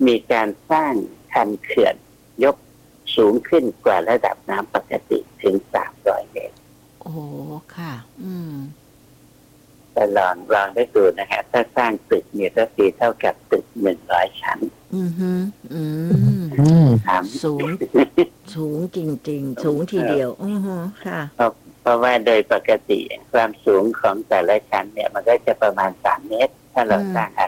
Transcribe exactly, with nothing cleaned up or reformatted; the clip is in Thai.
มีการสร้างคันเขื่อนยกสูงขึ้นกว่าระดับน้ำปกติถึงสามร้อยเมตรโอ้ค่ะ อืมแต่ลองลองได้ดูนะฮะถ้าสร้างตึกเนี่ยก็คือเท่ากับตึกหนึ่งร้อยชั้นอือฮึอืมถามสูงสูงจริงๆสูงทีเดียวอือฮึค่ะเพราะเพราะว่าโดยปกติความสูงของแต่ละชั้นเนี่ยมันก็จะประมาณสามเมตรถ้าเราอืมสร้างอา